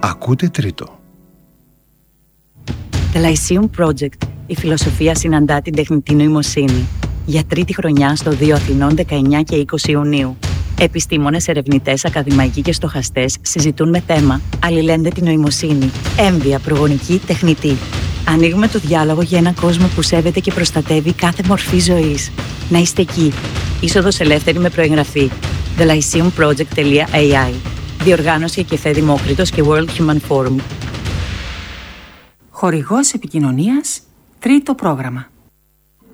Ακούτε τρίτο. The Lyceum Project. Η φιλοσοφία συναντά την τεχνητή νοημοσύνη. Για τρίτη χρονιά στο 2 Αθηνών 19 και 20 Ιουνίου. Επιστήμονες, ερευνητές, ακαδημαϊκοί και στοχαστές συζητούν με θέμα «Αλληλένδε την νοημοσύνη. Έμβια, προγονική, τεχνητή». Ανοίγουμε το διάλογο για έναν κόσμο που σέβεται και προστατεύει κάθε μορφή ζωής. Να είστε εκεί. Είσοδος ελεύθερη με προεγγραφή. thelyceumproject.ai. Διοργάνωση Κεφέ Δημόκριτος και World Human Forum. Χορηγός επικοινωνίας, τρίτο πρόγραμμα.